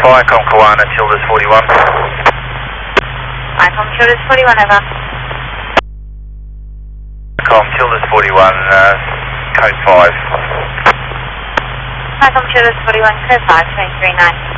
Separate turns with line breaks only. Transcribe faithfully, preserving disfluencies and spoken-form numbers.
Viacom Kawana, Childers forty-one.
Viacom Childers forty-one, over.
Viacom Childers forty-one, uh, code five.
Viacom Childers forty-one, code five, three three nine.